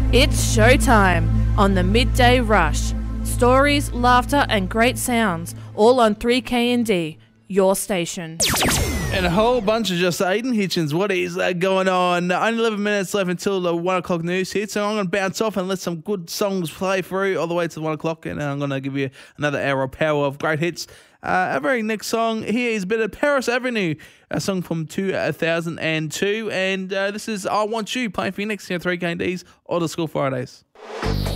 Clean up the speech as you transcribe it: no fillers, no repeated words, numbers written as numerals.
It's showtime on the Midday Rush. Stories, laughter and great sounds, all on 3KND, your station. And a whole bunch of just Aiden Hitchens. What is going on? Only 11 minutes left until the 1 o'clock news hits. So I'm going to bounce off and let some good songs play through all the way to the 1 o'clock. And I'm going to give you another hour of power of great hits. Our very next song here is a bit of Paris Avenue, a song from 2002. And this is I Want You, playing for you next year, 3KND's Old School Fridays.